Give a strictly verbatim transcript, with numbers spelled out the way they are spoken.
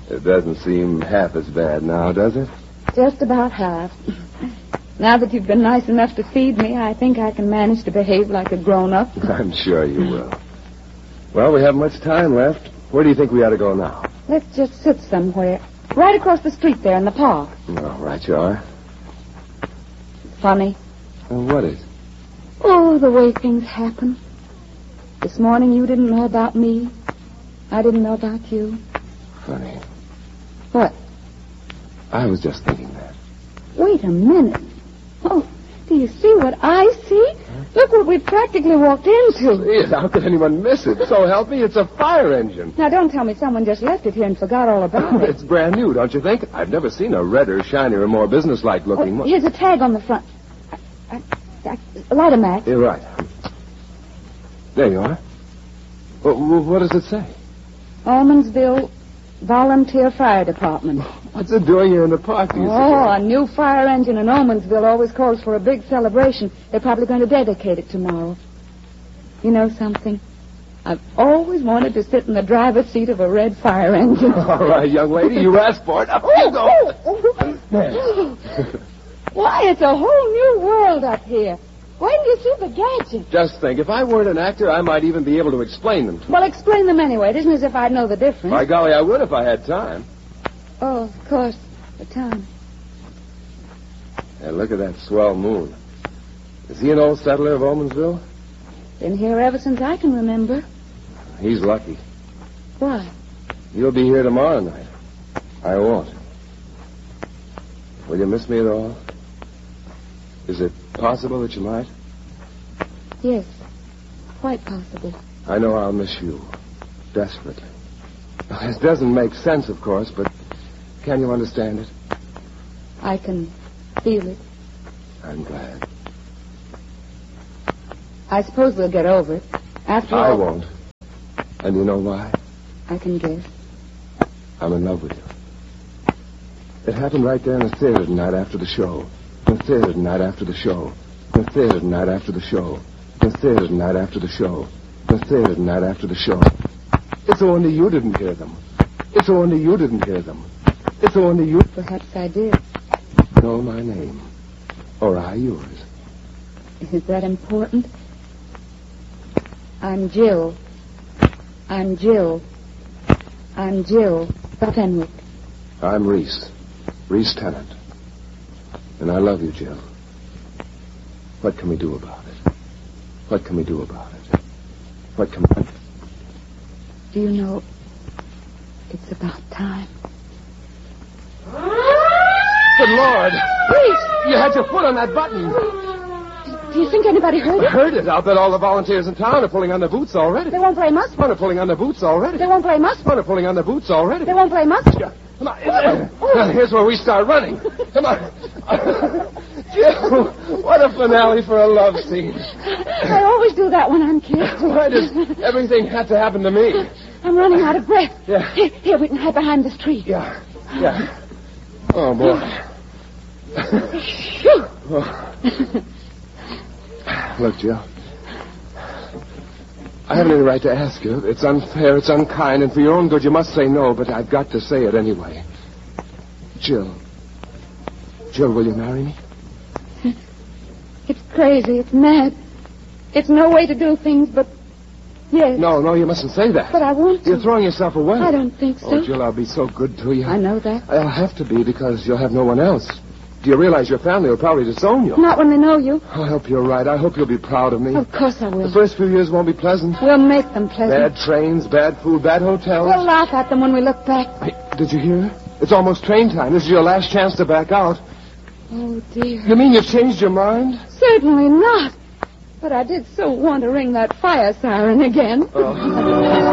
It doesn't seem half as bad now, does it? Just about half. Now that you've been nice enough to feed me, I think I can manage to behave like a grown-up. I'm sure you will. Well, we haven't much time left. Where do you think we ought to go now? Let's just sit somewhere. Right across the street there in the park. Oh, right you are. Funny. Well, what is? Oh, the way things happen. This morning you didn't know about me. I didn't know about you. Funny. What? I was just thinking that. Wait a minute. Oh, do you see what I see? Huh? Look what we practically walked into. See it? How could anyone miss it? So help me, it's a fire engine. Now, don't tell me someone just left it here and forgot all about it. It's brand new, don't you think? I've never seen a redder, shinier, more businesslike looking... Oh, here's a tag on the front. I, I, I, light a match. You're right. There you are. Well, what does it say? Almondsville Volunteer Fire Department. What's it doing here in the park, do you Oh, a new fire engine in Almondsville always calls for a big celebration. They're probably going to dedicate it tomorrow. You know something? I've always wanted to sit in the driver's seat of a red fire engine. All right, young lady, you asked for it. Up you go. Why, it's a whole new world up here. Why didn't you see the gadgets? Just think, if I weren't an actor, I might even be able to explain them to you. Well, explain them anyway. It isn't as if I'd know the difference. By golly, I would if I had time. Oh, of course, the time. Hey, look at that swell moon. Is he an old settler of Almondsville? Been here ever since I can remember. He's lucky. Why? You'll be here tomorrow night. I won't. Will you miss me at all? Is it possible that you might? Yes, quite possible. I know I'll miss you. Desperately. This doesn't make sense, of course, but can you understand it? I can feel it. I'm glad. I suppose we'll get over it. After I all... won't. And you know why? I can guess. I'm in love with you. It happened right there in the theater tonight after the show. In the theater tonight after the show. In the theater tonight after the show. In the theater tonight after the show. In the theater tonight after the show. It's only you didn't hear them. It's only you didn't hear them. It's only you... Perhaps I did. Know my name. Or I yours. Is that important? I'm Jill. I'm Jill. I'm Jill Fenwick. I'm Reese. Reese Tennant. And I love you, Jill. What can we do about it? What can we do about it? What can we... Do you know, it's about time. Good Lord! Reese! You had your foot on that button. Do you think anybody heard it? I heard it. I'll bet all the volunteers in town are pulling on their boots already. They won't play musk. Some are pulling on their boots already. They won't play musk. Some are pulling on their boots already. They won't play musk. Come on. Now, here's where we start running. Come on. Jill, what a finale for a love scene. I always do that when I'm kissed. Why does everything have to happen to me? I'm running out of breath. Yeah. Here, here, we can hide behind this tree. Yeah. Yeah. Oh, boy. Oh. Look, Jill. I haven't any right to ask you. It's unfair, it's unkind, and for your own good you must say no, but I've got to say it anyway. Jill. Jill, will you marry me? It's crazy. It's mad. It's no way to do things, but yes. No, no, you mustn't say that. But I want to. You're throwing yourself away. I don't think so. Oh, Jill, I'll be so good to you. I know that. I'll have to be because you'll have no one else. Do you realize your family will probably disown you? Not when they know you. Oh, I hope you're right. I hope you'll be proud of me. Of course I will. The first few years won't be pleasant. We'll make them pleasant. Bad trains, bad food, bad hotels. We'll laugh at them when we look back. Hey, did you hear? It's almost train time. This is your last chance to back out. Oh, dear. You mean you've changed your mind? Certainly not. But I did so want to ring that fire siren again. Oh.